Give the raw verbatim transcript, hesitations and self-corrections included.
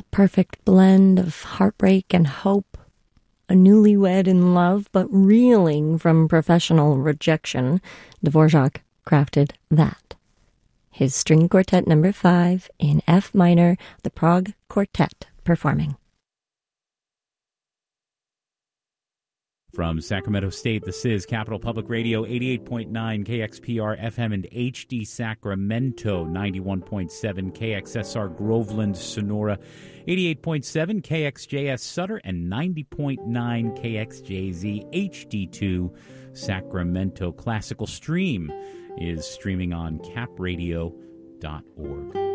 perfect blend of heartbreak and hope, a newlywed in love but reeling from professional rejection, Dvorak crafted that. His String Quartet number five in F minor, the Prague Quartet performing. From Sacramento State, this is Capital Public Radio, eighty-eight point nine K X P R F M and H D Sacramento, ninety-one point seven K X S R Groveland, Sonora, eighty-eight point seven K X J S Sutter, and ninety point nine K X J Z H D two Sacramento. Classical Stream is streaming on cap radio dot org.